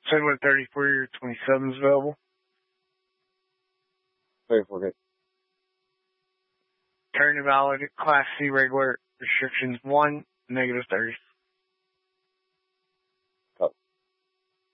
Said with 34, your 27 is available. 34, good. Turn valid, Class C regular, restrictions 1, -30.